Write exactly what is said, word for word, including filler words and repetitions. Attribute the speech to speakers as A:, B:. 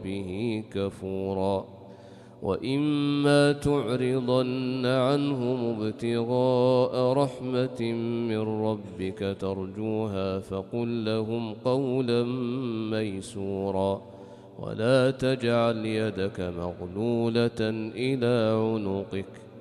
A: بربه كفورا وإما تعرضن عنهم ابتغاء رحمة من ربك ترجوها فقل لهم قولا ميسورا ولا تجعل يدك مغلولة إلى عنقك